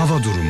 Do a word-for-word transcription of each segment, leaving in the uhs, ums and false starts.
Hava durumu.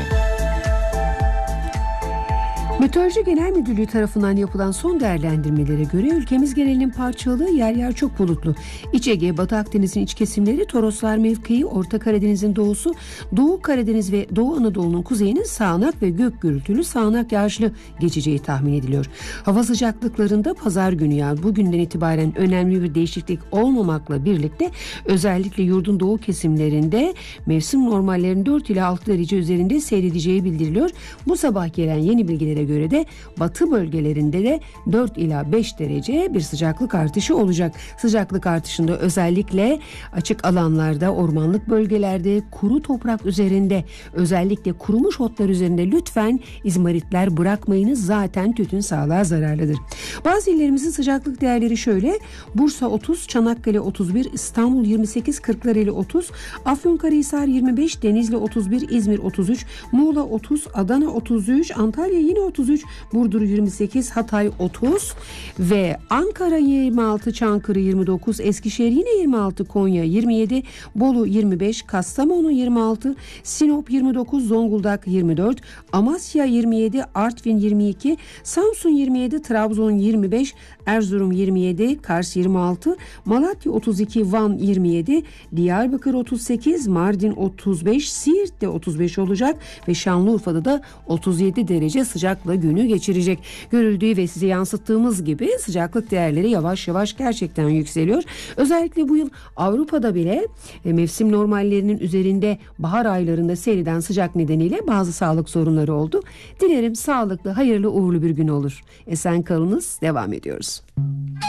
Meteoroloji Genel Müdürlüğü tarafından yapılan son değerlendirmelere göre ülkemiz genelinin parçalı, yer yer çok bulutlu. İç Ege, Batı Akdeniz'in iç kesimleri, Toroslar mevkii, Orta Karadeniz'in doğusu, Doğu Karadeniz ve Doğu Anadolu'nun kuzeyinin sağanak ve gök gürültülü sağanak yağışlı geçeceği tahmin ediliyor. Hava sıcaklıklarında pazar günü, yani bugünden itibaren önemli bir değişiklik olmamakla birlikte özellikle yurdun doğu kesimlerinde mevsim normallerinin dört ila altı derece üzerinde seyredeceği bildiriliyor. Bu sabah gelen yeni bilgilere göre de batı bölgelerinde de dört ila beş derece bir sıcaklık artışı olacak. Sıcaklık artışında özellikle açık alanlarda, ormanlık bölgelerde, kuru toprak üzerinde, özellikle kurumuş otlar üzerinde lütfen izmaritler bırakmayınız. Zaten tütün sağlığa zararlıdır. Bazı illerimizin sıcaklık değerleri şöyle: Bursa otuz, Çanakkale otuz bir, İstanbul yirmi sekiz, Kırklareli otuz, Afyonkarahisar yirmi beş, Denizli otuz bir, İzmir otuz üç, Muğla otuz, Adana otuz üç, Antalya yine otuz üç, Burdur yirmi sekiz, Hatay otuz ve Ankara yirmi altı, Çankırı yirmi dokuz, Eskişehir yine yirmi altı, Konya yirmi yedi, Bolu yirmi beş, Kastamonu yirmi altı, Sinop yirmi dokuz, Zonguldak yirmi dört, Amasya yirmi yedi, Artvin yirmi iki, Samsun yirmi yedi, Trabzon yirmi beş, Erzurum yirmi yedi, Kars yirmi altı, Malatya otuz iki, Van yirmi yedi, Diyarbakır otuz sekiz, Mardin otuz beş, Siirt'te otuz beş olacak ve Şanlıurfa'da da otuz yedi derece sıcakla günü geçirecek. Görüldüğü ve size yansıttığımız gibi sıcaklık değerleri yavaş yavaş gerçekten yükseliyor. Özellikle bu yıl Avrupa'da bile e, mevsim normallerinin üzerinde bahar aylarında seyreden sıcak nedeniyle bazı sağlık sorunları oldu. Dilerim sağlıklı, hayırlı, uğurlu bir gün olur. Esen kalınız, devam ediyoruz.